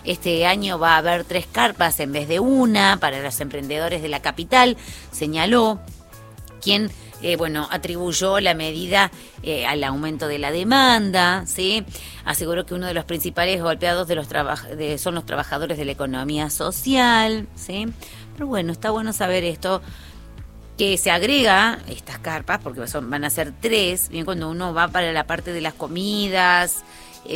Este año va a haber 3 carpas en vez de una para los emprendedores de la capital, señaló, quien atribuyó la medida al aumento de la demanda, ¿sí? Aseguró que uno de los principales golpeados son los trabajadores de la economía social, ¿sí? Pero bueno, está bueno saber esto, que se agrega estas carpas, porque van a ser 3, bien cuando uno va para la parte de las comidas,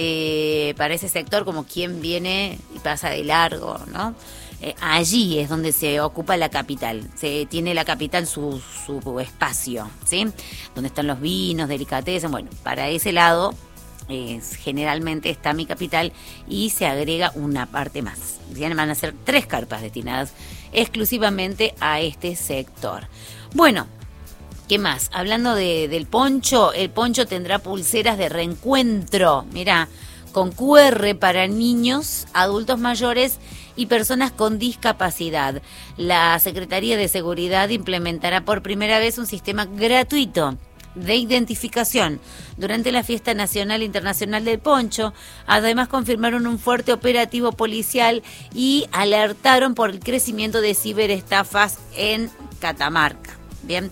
para ese sector, como quien viene y pasa de largo, ¿no? Allí es donde se ocupa la capital, se tiene la capital su espacio, ¿sí? Donde están los vinos, delicatessen, bueno, para ese lado generalmente está mi capital y se agrega una parte más. Van a ser 3 carpas destinadas exclusivamente a este sector. Bueno, ¿qué más? Hablando del poncho, el poncho tendrá pulseras de reencuentro, mirá, con QR para niños, adultos mayores y personas con discapacidad. La Secretaría de Seguridad implementará por primera vez un sistema gratuito de identificación durante la Fiesta Nacional e Internacional del Poncho. Además, confirmaron un fuerte operativo policial y alertaron por el crecimiento de ciberestafas en Catamarca. Bien.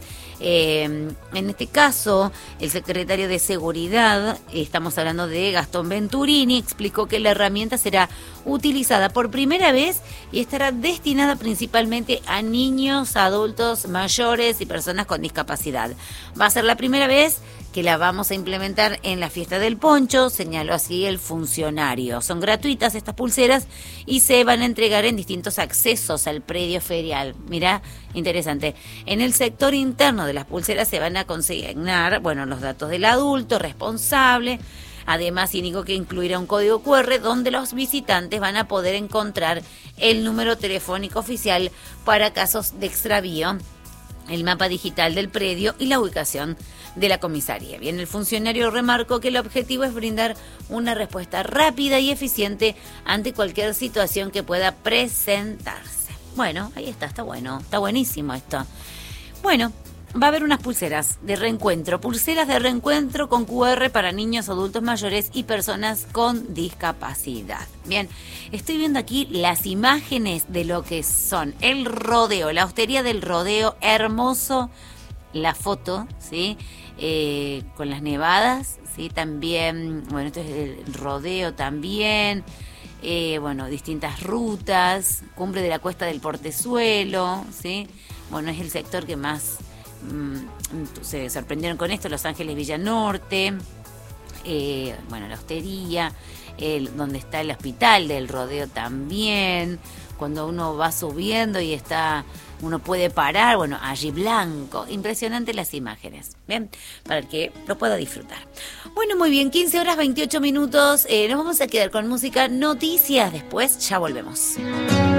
En este caso, el secretario de Seguridad, estamos hablando de Gastón Venturini, explicó que la herramienta será utilizada por primera vez y estará destinada principalmente a niños, adultos mayores y personas con discapacidad. Va a ser la primera vez que la vamos a implementar en la Fiesta del Poncho, señaló así el funcionario. Son gratuitas estas pulseras y se van a entregar en distintos accesos al predio ferial. Mirá, interesante. En el sector interno de las pulseras se van a consignar, los datos del adulto responsable. Además, indicó que incluirá un código QR donde los visitantes van a poder encontrar el número telefónico oficial para casos de extravío, el mapa digital del predio y la ubicación de la comisaría. Bien, el funcionario remarcó que el objetivo es brindar una respuesta rápida y eficiente ante cualquier situación que pueda presentarse. Bueno, ahí está bueno, está buenísimo esto. Bueno, va a haber unas pulseras de reencuentro con QR para niños, adultos mayores y personas con discapacidad. Bien, estoy viendo aquí las imágenes de lo que son el rodeo, la hostería del rodeo, hermoso, la foto, ¿sí? Con las nevadas, ¿sí? También, esto es el rodeo también, distintas rutas, cumbre de la Cuesta del Portezuelo, ¿sí? Es el sector que más se sorprendieron con esto, Los Ángeles Villa Norte, la hostería, donde está el hospital del rodeo también, cuando uno va subiendo y uno puede parar, allí blanco, impresionante las imágenes, bien, para el que lo pueda disfrutar. Bueno, muy bien, 15:28, nos vamos a quedar con música, noticias, después ya volvemos.